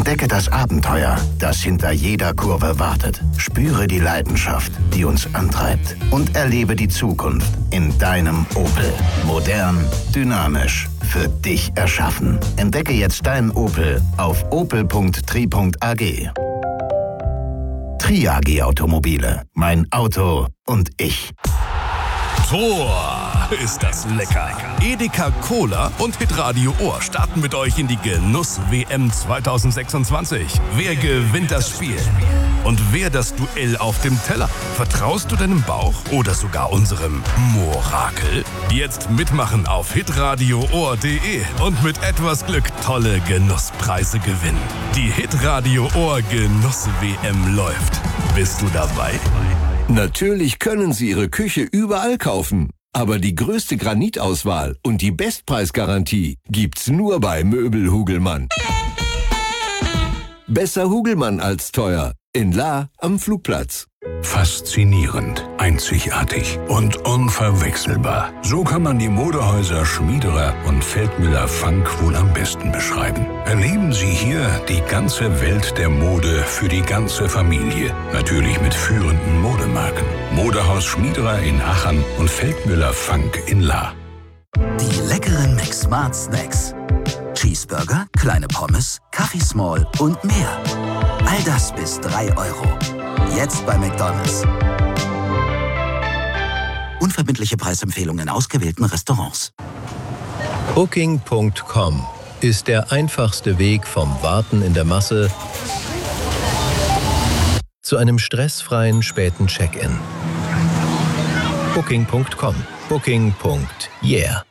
Entdecke das Abenteuer, das hinter jeder Kurve wartet. Spüre die Leidenschaft, die uns antreibt. Und erlebe die Zukunft in deinem Opel. Modern, dynamisch, für dich erschaffen. Entdecke jetzt deinen Opel auf opel.tri.ag. Tri-AG Automobile. Mein Auto und ich. Tor, ist das lecker. Edeka Cola und Hitradio Ohr starten mit euch in die Genuss-WM 2026. Wer gewinnt das Spiel? Und wer das Duell auf dem Teller? Vertraust du deinem Bauch oder sogar unserem Morakel? Jetzt mitmachen auf hitradioohr.de und mit etwas Glück tolle Genusspreise gewinnen. Die Hitradio Ohr Genuss-WM läuft. Bist du dabei? Natürlich können Sie Ihre Küche überall kaufen. Aber die größte Granitauswahl und die Bestpreisgarantie gibt's nur bei Möbel Hugelmann. Besser Hugelmann als teuer. In Lahr am Flugplatz. Faszinierend, einzigartig und unverwechselbar. So kann man die Modehäuser Schmiederer und Feldmüller-Funk wohl am besten beschreiben. Erleben Sie hier die ganze Welt der Mode für die ganze Familie. Natürlich mit führenden Modemarken. Modehaus Schmiederer in Aachen und Feldmüller-Funk in Lahr. Die leckeren McSmart Snacks. Cheeseburger, kleine Pommes, Kaffee Small und mehr. All das bis 3 €. Jetzt bei McDonald's. Unverbindliche Preisempfehlungen in ausgewählten Restaurants. Booking.com ist der einfachste Weg vom Warten in der Masse zu einem stressfreien späten Check-in. Booking.com. Booking.yeah.